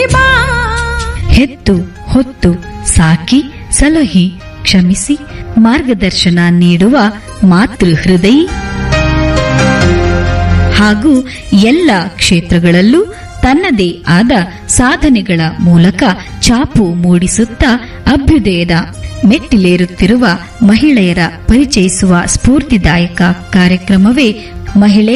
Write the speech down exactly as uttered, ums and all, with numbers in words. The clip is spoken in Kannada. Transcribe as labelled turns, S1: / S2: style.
S1: ಬಾ.
S2: ಹೆತ್ತು ಹೊತ್ತು ಸಾಕಿ ಸಲಹಿ ಕ್ಷಮಿಸಿ ಮಾರ್ಗದರ್ಶನ ನೀಡುವ ಮಾತೃ ಹೃದಯಿ ಹಾಗೂ ಎಲ್ಲ ಕ್ಷೇತ್ರಗಳಲ್ಲೂ ತನ್ನದೇ ಆದ ಸಾಧನೆಗಳ ಮೂಲಕ ಛಾಪು ಮೂಡಿಸುತ್ತಾ ಅಭ್ಯುದಯದ ಮೆಟ್ಟಿಲೇರುತ್ತಿರುವ ಮಹಿಳೆಯರ ಪರಿಚಯಿಸುವ ಸ್ಫೂರ್ತಿದಾಯಕ ಕಾರ್ಯಕ್ರಮವೇ ಮಹಿಳೆ